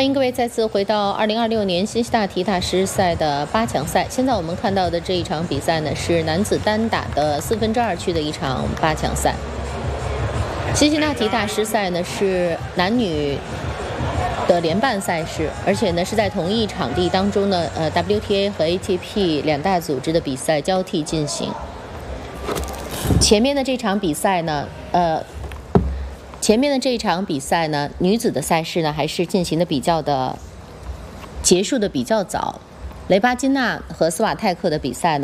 欢迎各位再次回到2026年新西大提大师赛的8强赛。现在我们看到的这一场比赛呢，是男子单打的2/4区的一场8强赛。新西大提大师赛呢是男女的联办赛事，而且呢是在同一场地当中呢，WTA 和 ATP 两大组织的比赛交替进行。前面的这场比赛呢，女子的赛事呢还是进行的结束的比较早。雷巴金娜和斯瓦泰克的比赛呢